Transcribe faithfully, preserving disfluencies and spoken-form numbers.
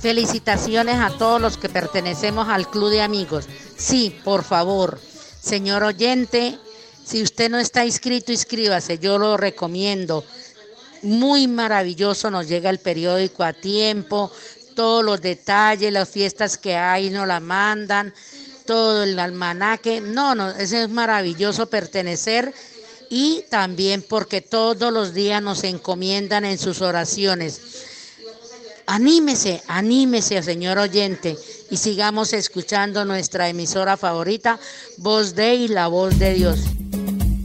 Felicitaciones a todos los que pertenecemos al Club de Amigos. Sí, por favor, señor oyente, si usted no está inscrito, inscríbase, yo lo recomiendo. Muy maravilloso, nos llega el periódico a tiempo, todos los detalles, las fiestas que hay nos la mandan, todo el almanaque. No, no, eso es maravilloso pertenecer, y también porque todos los días nos encomiendan en sus oraciones. Anímese, anímese, señor oyente, y sigamos escuchando nuestra emisora favorita, Voz de y la Voz de Dios.